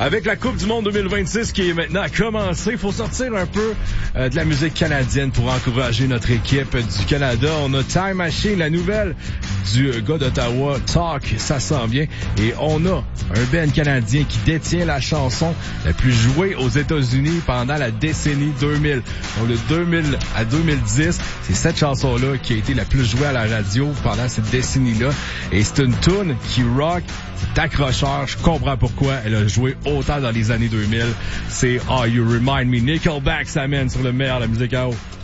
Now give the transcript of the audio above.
Avec la Coupe du Monde 2026 qui est maintenant à commencer, il faut sortir un peu de la musique canadienne pour encourager notre équipe du Canada. On a Time Machine, la nouvelle du gars d'Ottawa, Talk, ça s'en vient. Et on a un band canadien qui détient la chanson la plus jouée aux États-Unis pendant la décennie 2000. Donc de 2000 à 2010, c'est cette chanson-là qui a été la plus jouée à la radio pendant cette décennie-là. Et c'est une tune qui rock, c'est accrocheur, je comprends pourquoi elle a joué autant dans les années 2000. C'est Oh You Remind Me. Nickelback s'amène sur le meilleur de la musique à eau.